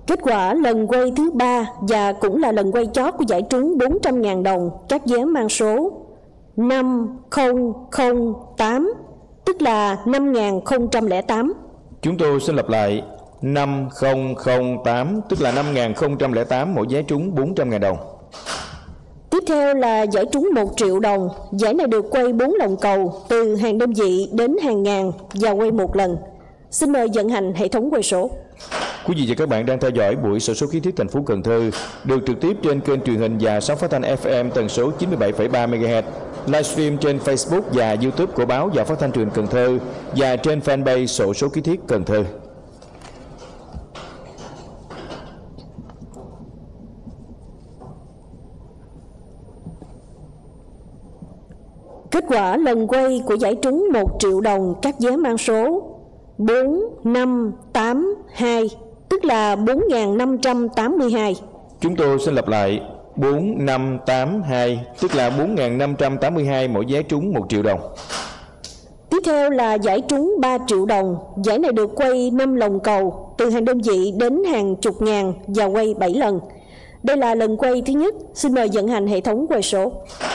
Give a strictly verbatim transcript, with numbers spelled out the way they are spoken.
Kết quả lần quay thứ ba và cũng là lần quay chót của giải trúng bốn trăm nghìn đồng các vé mang số năm không không tám, tức là năm nghìn không trăm lẻ tám. Chúng tôi xin lặp lại, năm không không tám, tức là năm nghìn không trăm lẻ tám, mỗi vé trúng bốn trăm nghìn đồng. Tiếp theo là giải trúng một triệu đồng. Giải này được quay bốn lồng cầu từ hàng đơn vị đến hàng ngàn và quay một lần. Xin mời vận hành hệ thống quay số. Quý vị và các bạn đang theo dõi buổi xổ số kiến thiết thành phố Cần Thơ được trực tiếp trên kênh truyền hình và sóng phát thanh ép em tần số chín mươi bảy phẩy ba mê ga héc, livestream trên Facebook và YouTube của báo và phát thanh truyền Cần Thơ và trên fanpage xổ số kiến thiết Cần Thơ. Kết quả lần quay của giải trúng một triệu đồng các vé mang số bốn năm tám hai, tức là bốn nghìn năm trăm tám mươi hai. Chúng tôi xin lặp lại, bốn năm tám hai, tức là bốn nghìn năm trăm tám mươi hai, mỗi vé trúng một triệu đồng. Tiếp theo là giải trúng ba triệu đồng. Giải này được quay năm lồng cầu từ hàng đơn vị đến hàng chục ngàn và quay bảy lần. Đây là lần quay thứ nhất. Xin mời vận hành hệ thống quay số.